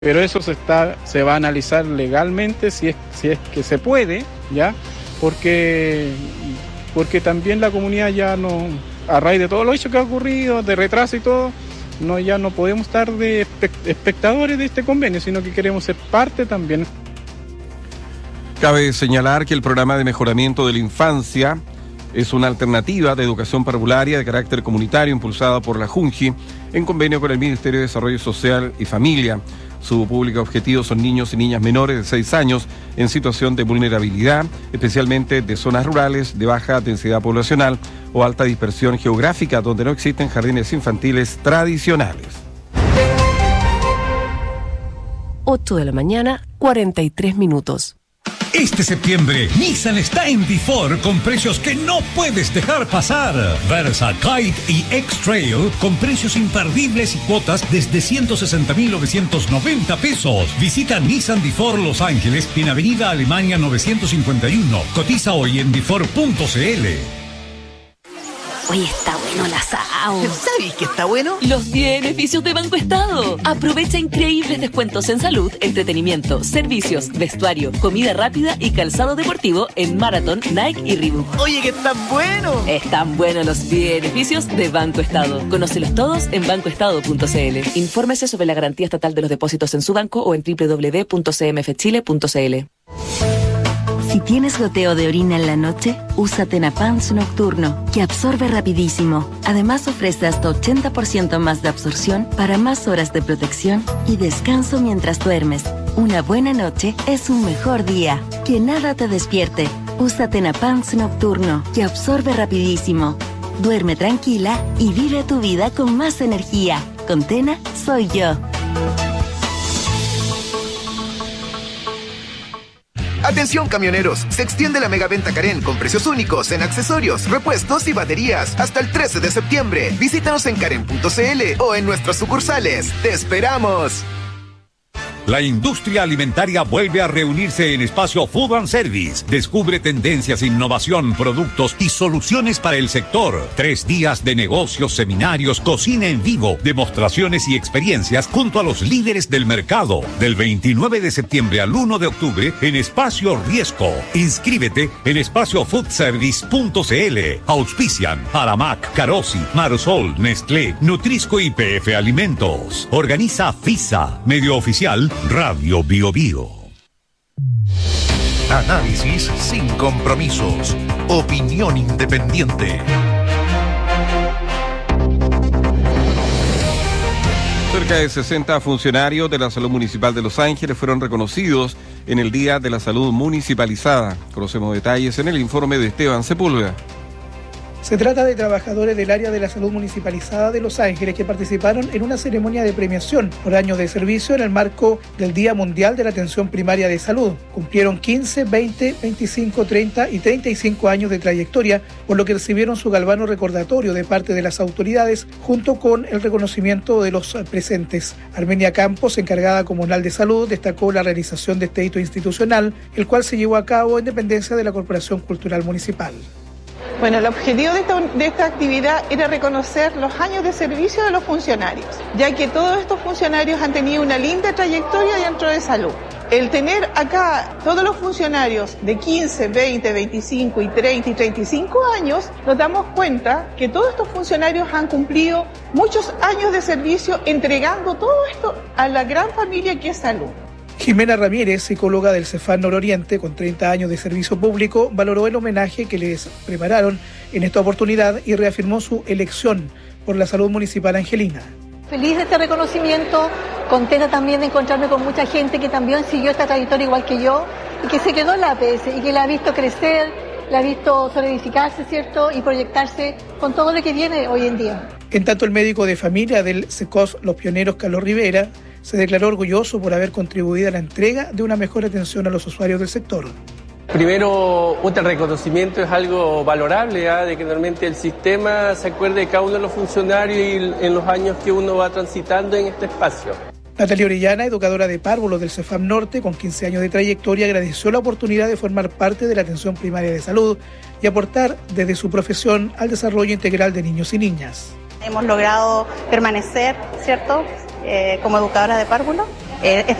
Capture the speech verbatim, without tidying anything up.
Pero eso se está, se va a analizar legalmente si es, si es que se puede, ¿ya? Porque, porque también la comunidad ya no, a raíz de todo lo hecho que ha ocurrido, de retraso y todo, no, ya no podemos estar de espectadores de este convenio, sino que queremos ser parte también. Cabe señalar que el programa de mejoramiento de la infancia es una alternativa de educación parvularia de carácter comunitario impulsada por la Junji en convenio con el Ministerio de Desarrollo Social y Familia. Su público objetivo son niños y niñas menores de seis años en situación de vulnerabilidad, especialmente de zonas rurales de baja densidad poblacional o alta dispersión geográfica, donde no existen jardines infantiles tradicionales. ocho de la mañana, cuarenta y tres minutos. Este septiembre, Nissan está en Bifor con precios que no puedes dejar pasar. Versa, Kite y X-Trail con precios imperdibles y cuotas desde ciento sesenta mil novecientos noventa pesos. Visita Nissan Bifor Los Ángeles en Avenida Alemania novecientos cincuenta y uno. Cotiza hoy en bifor punto cl. Oye, está bueno el asado. ¿Sabes qué está bueno? Los beneficios de Banco Estado. Aprovecha increíbles descuentos en salud, entretenimiento, servicios, vestuario, comida rápida y calzado deportivo en Marathon, Nike y Reebok. Oye, que están buenos. Están buenos los beneficios de Banco Estado. Conócelos todos en banco estado punto cl. Infórmese sobre la garantía estatal de los depósitos en su banco o en doble u doble u doble u punto c m f chile punto c l. Si tienes goteo de orina en la noche, usa Tenapans Nocturno, que absorbe rapidísimo. Además ofrece hasta ochenta por ciento más de absorción para más horas de protección y descanso mientras duermes. Una buena noche es un mejor día. Que nada te despierte. Usa Tenapans Nocturno, que absorbe rapidísimo. Duerme tranquila y vive tu vida con más energía. Con Tena, soy yo. Atención camioneros, se extiende la megaventa Karen con precios únicos en accesorios, repuestos y baterías hasta el trece de septiembre. Visítanos en karen punto cl o en nuestras sucursales. ¡Te esperamos! La industria alimentaria vuelve a reunirse en Espacio Food and Service. Descubre tendencias, innovación, productos y soluciones para el sector. Tres días de negocios, seminarios, cocina en vivo, demostraciones y experiencias junto a los líderes del mercado. Del veintinueve de septiembre al uno de octubre en Espacio Riesco. Inscríbete en espacio food service punto cl. Auspician Aramac, Carosi, Marsol, Nestlé, Nutrisco y P F Alimentos. Organiza FISA, medio oficial Radio Bio Bio. Análisis sin compromisos. Opinión independiente. Cerca de sesenta funcionarios de la Salud Municipal de Los Ángeles fueron reconocidos en el Día de la Salud Municipalizada. Conocemos detalles en el informe de Esteban Sepúlveda. Se trata de trabajadores del área de la salud municipalizada de Los Ángeles que participaron en una ceremonia de premiación por años de servicio en el marco del Día Mundial de la Atención Primaria de Salud. Cumplieron quince, veinte, veinticinco, treinta y treinta y cinco años de trayectoria, por lo que recibieron su galvano recordatorio de parte de las autoridades junto con el reconocimiento de los presentes. Armenia Campos, encargada comunal de salud, destacó la realización de este hito institucional, el cual se llevó a cabo en dependencia de la Corporación Cultural Municipal. Bueno, el objetivo de esta, de esta actividad era reconocer los años de servicio de los funcionarios, ya que todos estos funcionarios han tenido una linda trayectoria dentro de salud. El tener acá todos los funcionarios de quince, veinte, veinticinco y treinta y treinta y cinco años, nos damos cuenta que todos estos funcionarios han cumplido muchos años de servicio entregando todo esto a la gran familia que es salud. Jimena Ramírez, psicóloga del Cefam Nororiente, con treinta años de servicio público, valoró el homenaje que les prepararon en esta oportunidad y reafirmó su elección por la salud municipal angelina. Feliz de este reconocimiento, contenta también de encontrarme con mucha gente que también siguió esta trayectoria igual que yo y que se quedó en la A P S y que la ha visto crecer, la ha visto solidificarse, ¿cierto? Y proyectarse con todo lo que viene hoy en día. En tanto, el médico de familia del S E C O S Los Pioneros, Carlos Rivera, se declaró orgulloso por haber contribuido a la entrega de una mejor atención a los usuarios del sector. Primero, un reconocimiento es algo valorable, ¿eh? De que realmente el sistema se acuerde de cada uno de los funcionarios y en los años que uno va transitando en este espacio. Natalia Orellana, educadora de párvulos del Cefam Norte, con quince años de trayectoria, agradeció la oportunidad de formar parte de la atención primaria de salud y aportar desde su profesión al desarrollo integral de niños y niñas. Hemos logrado permanecer, ¿cierto?, eh, como educadora de párvulos Eh,